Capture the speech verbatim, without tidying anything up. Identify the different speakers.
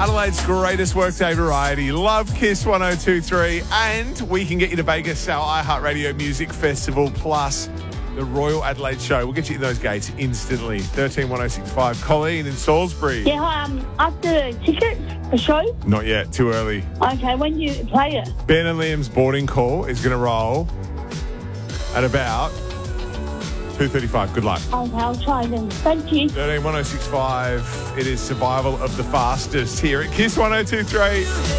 Speaker 1: Adelaide's greatest workday variety. Love Kiss one oh two three. And we can get you to Vegas, our iHeartRadio Music Festival, plus the Royal Adelaide Show. We'll get you in those gates instantly. thirteen one oh six five. Colleen in Salisbury.
Speaker 2: Yeah, hi, um, after tickets for show?
Speaker 1: Not yet. Too early.
Speaker 2: Okay, when you play it?
Speaker 1: Ben and Liam's boarding call is going to roll at about two thirty-five. Good luck.
Speaker 2: Okay, I'll try then. Thank you.
Speaker 1: thirteen one oh six five. It is survival of the fastest here at Kiss one oh two three.